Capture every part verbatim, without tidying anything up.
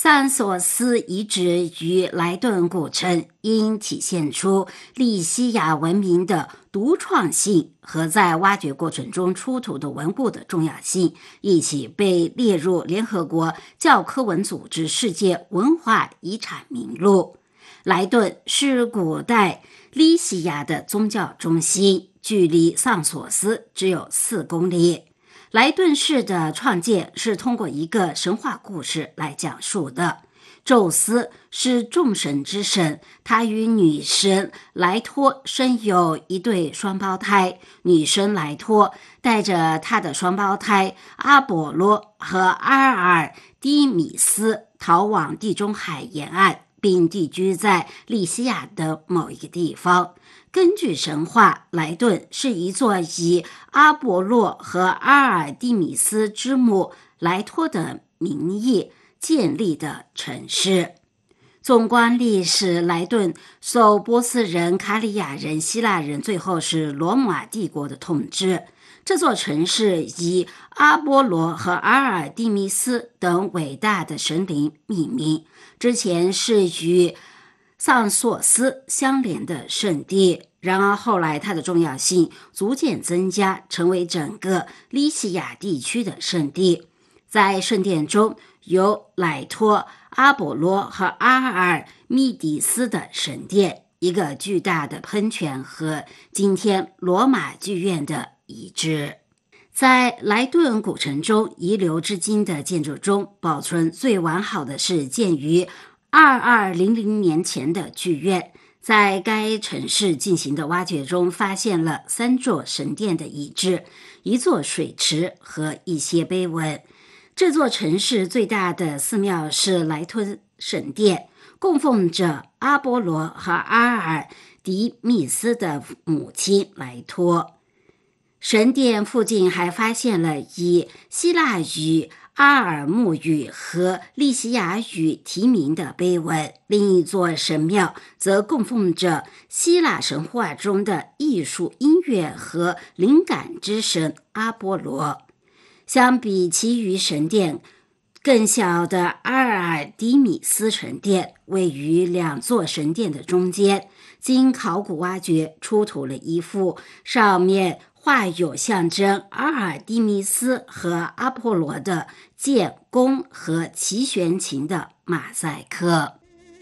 桑索斯遗址与莱顿古城应体现出利西亚文明的独创性和在挖掘过程中出土的文物的重要性，一起被列入联合国教科文组织世界文化遗产名录。莱顿是古代利西亚的宗教中心，距离桑索斯只有四公里。莱顿市的创建是通过一个神话故事来讲述的。宙斯是众神之神，他与女神莱托生有一对双胞胎。女神莱托带着她的双胞胎阿波罗和阿尔迪米斯逃往地中海沿岸，并定居在利西亚的某一个地方。根据神话，莱顿是一座以阿波洛和阿尔蒂米斯之母莱托的名义建立的城市。纵观历史，莱顿受波斯人、卡里亚人、希腊人，最后是罗马帝国的统治。这座城市以阿波罗和阿尔蒂米斯等伟大的神灵命名，之前是与桑索斯相连的圣地，然而后来它的重要性逐渐增加，成为整个利西亚地区的圣地。在圣殿中有莱托、阿波罗和阿尔密迪斯的神殿，一个巨大的喷泉和今天罗马剧院的遗址。在莱顿古城中遗留至今的建筑中，保存最完好的是建于二二零零年前的剧院。在该城市进行的挖掘中，发现了三座神殿的遗址，一座水池和一些碑文。这座城市最大的寺庙是莱顿神殿，供奉着阿波罗和阿尔迪密斯的母亲莱托。神殿附近还发现了以希腊语、阿尔木语和利西亚语题名的碑文。另一座神庙则供奉着希腊神话中的艺术、音乐和灵感之神阿波罗。相比其余神殿，更小的阿尔迪米斯神殿位于两座神殿的中间。经考古挖掘，出土了一幅上面画有象征阿尔蒂米斯和阿波罗的剑、弓和齐弦琴的马赛克。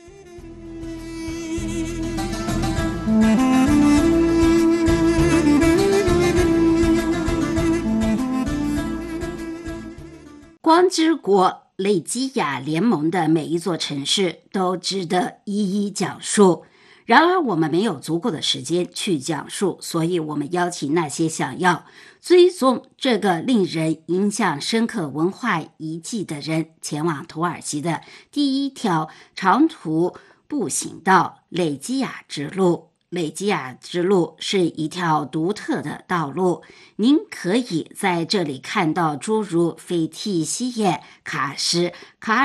光之国雷基亚联盟的每一座城市都值得一一讲述。然而我们没有足够的时间去讲述，所以我们邀请那些想要追踪这个令人印象深刻文化遗迹的人，前往土耳其的第一条长途步行道雷基亚之路。雷基亚之路是一条独特的道路，您可以在这里看到诸如斐提西耶、卡什、卡